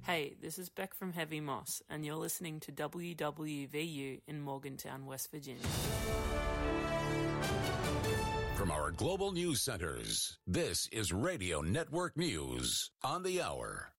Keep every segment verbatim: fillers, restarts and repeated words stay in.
Hey, this is Beck from Heavy Moss, and you're listening to W W V U in Morgantown, West Virginia. From our global news centers, this is Radio Network News on the hour.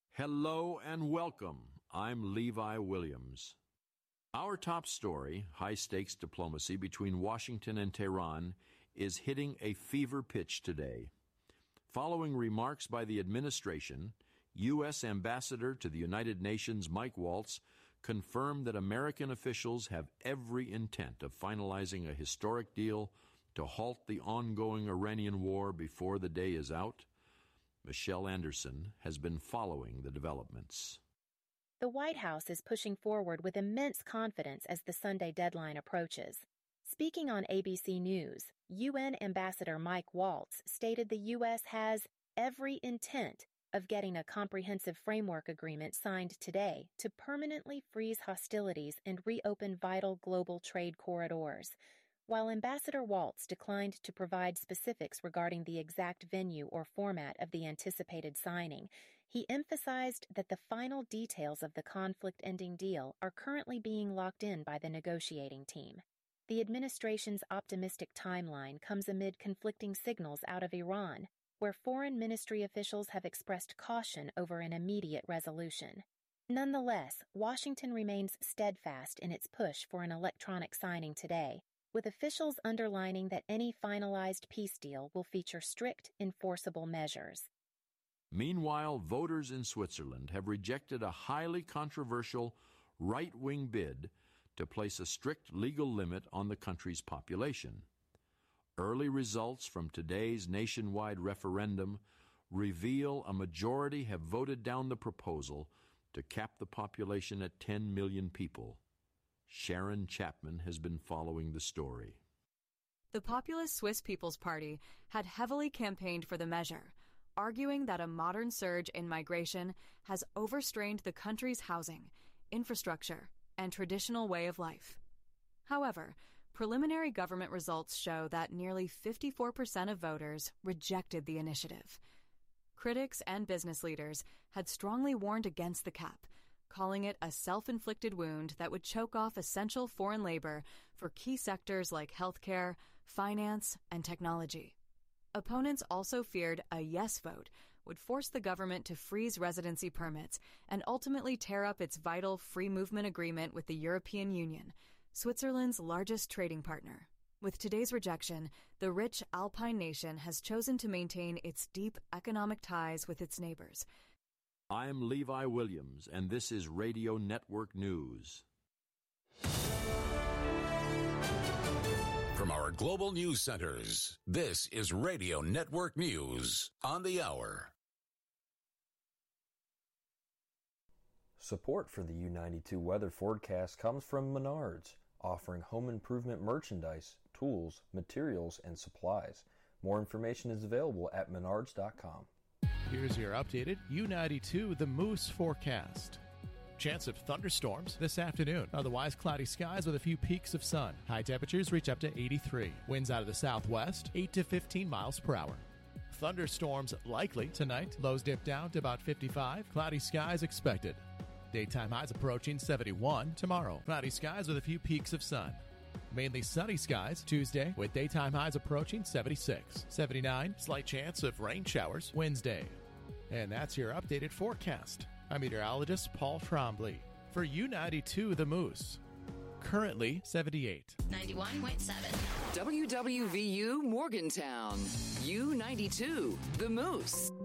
Hello and welcome. I'm Levi Williams. Our top story, high-stakes diplomacy between Washington and Tehran, is hitting a fever pitch today. Following remarks by the administration, U S Ambassador to the United Nations Mike Waltz confirmed that American officials have every intent of finalizing a historic deal to halt the ongoing Iranian war before the day is out. Michelle Anderson has been following the developments. The White House is pushing forward with immense confidence as the Sunday deadline approaches. Speaking on A B C News, U N Ambassador Mike Waltz stated the U S has every intent of getting a comprehensive framework agreement signed today to permanently freeze hostilities and reopen vital global trade corridors. While Ambassador Waltz declined to provide specifics regarding the exact venue or format of the anticipated signing, he emphasized that the final details of the conflict-ending deal are currently being locked in by the negotiating team. The administration's optimistic timeline comes amid conflicting signals out of Iran, where foreign ministry officials have expressed caution over an immediate resolution. Nonetheless, Washington remains steadfast in its push for an electronic signing today, with officials underlining that any finalized peace deal will feature strict, enforceable measures. Meanwhile, voters in Switzerland have rejected a highly controversial right-wing bid to place a strict legal limit on the country's population. Early results from today's nationwide referendum reveal a majority have voted down the proposal to cap the population at ten million people. Sharon Chapman has been following the story. The populist Swiss People's Party had heavily campaigned for the measure, arguing that a modern surge in migration has overstrained the country's housing, infrastructure, and traditional way of life. However, preliminary government results show that nearly fifty-four percent of voters rejected the initiative. Critics and business leaders had strongly warned against the cap, calling it a self-inflicted wound that would choke off essential foreign labor for key sectors like healthcare, finance, and technology. Opponents also feared a yes vote would force the government to freeze residency permits and ultimately tear up its vital free movement agreement with the European Union, Switzerland's largest trading partner. With today's rejection, the rich Alpine nation has chosen to maintain its deep economic ties with its neighbors. I'm Levi Williams, and this is Radio Network News. From our global news centers, this is Radio Network News on the hour. Support for the U ninety-two weather forecast comes from Menards, offering home improvement merchandise, tools, materials, and supplies. More information is available at menards dot com. Here's your updated U ninety-two The Moose forecast. Chance of thunderstorms this afternoon. Otherwise, cloudy skies with a few peaks of sun. High temperatures reach up to eighty-three. Winds out of the southwest, eight to fifteen miles per hour. Thunderstorms likely tonight. Lows dip down to about fifty-five. Cloudy skies expected. Daytime highs approaching seventy-one tomorrow. Cloudy skies with a few peaks of sun. Mainly sunny skies Tuesday with daytime highs approaching seventy-six. seventy-nine, slight chance of rain showers Wednesday. And that's your updated forecast. I'm meteorologist Paul Trombley for U ninety-two The Moose. Currently seventy-eight. ninety-one point seven. W W V U Morgantown. U ninety-two The Moose.